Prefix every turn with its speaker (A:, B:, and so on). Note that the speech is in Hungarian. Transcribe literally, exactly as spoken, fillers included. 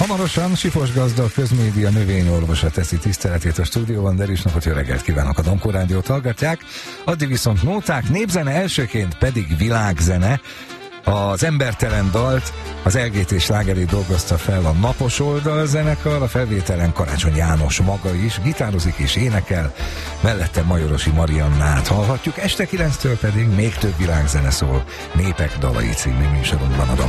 A: Hamarosan Sifos Gazda, a Közmédia növényorvosa teszi tiszteletét a stúdióban, de is napot, jó reggelt kívánok, a Domko Rádiót hallgatják. Addig viszont nóták, népzene, elsőként pedig világzene. Az Embertelen dalt az el gé té slágerét dolgozta fel a Napos Oldal zenekar, a felvételen Karácsony János maga is gitározik és énekel, mellette Majorosi Mariannát hallhatjuk, este kilenctől pedig még több világzene szól Népek dalai című műsorunkban a